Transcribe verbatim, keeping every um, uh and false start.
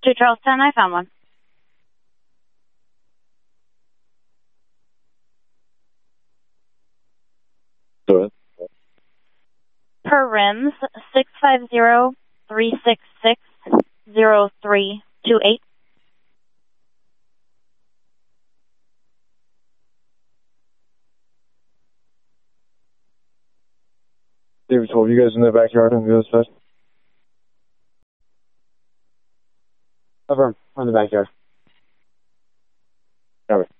To Charleston, I found one. Go ahead. Per rims, six five zero, three six six, zero three two eight. David twelve, you guys in the backyard on the other side? Over on the backyard. Got it.